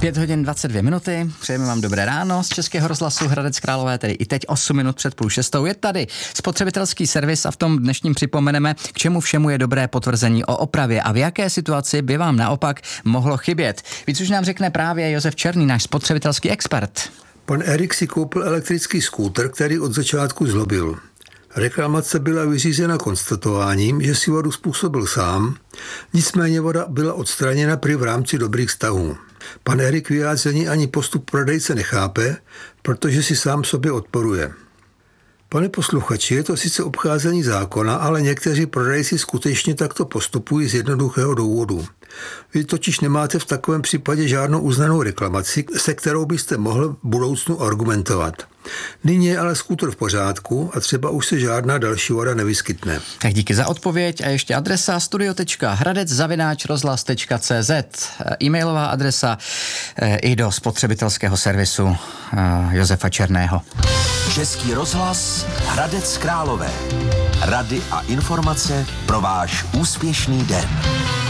5 hodin 22 minuty, přejeme vám dobré ráno z Českého rozhlasu Hradec Králové, tedy i teď 8 minut před 5:30. Je tady spotřebitelský servis a v tom dnešním připomeneme, k čemu všemu je dobré potvrzení o opravě a v jaké situaci by vám naopak mohlo chybět. Víc už nám řekne právě Josef Černý, náš spotřebitelský expert. Pan Erik si koupil elektrický skútr, který od začátku zlobil. Reklamace byla vyřízena konstatováním, že si vodu způsobil sám, nicméně voda byla odstraněna prý v rámci dobrých vztahů. Pan Erik vyjádření ani postup prodejce nechápe, protože si sám sobě odporuje. Pane posluchači, je to sice obcházení zákona, ale někteří prodejci skutečně takto postupují z jednoduchého důvodu. Vy totiž nemáte v takovém případě žádnou uznanou reklamaci, se kterou byste mohl v budoucnu argumentovat. Nyní je ale skútr v pořádku a třeba už se žádná další voda nevyskytne. Tak díky za odpověď a ještě adresa studio.hradec@rozhlas.cz, e-mailová adresa i do spotřebitelského servisu Josefa Černého. Český rozhlas Hradec Králové. Rady a informace pro váš úspěšný den.